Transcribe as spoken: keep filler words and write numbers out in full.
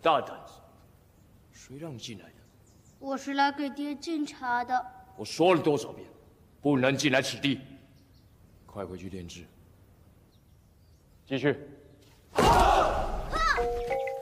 大胆子！谁让你进来的？ 我是来给爹敬茶的。 我说了多少遍，不能进来此地！快回去炼制。继续。 啊！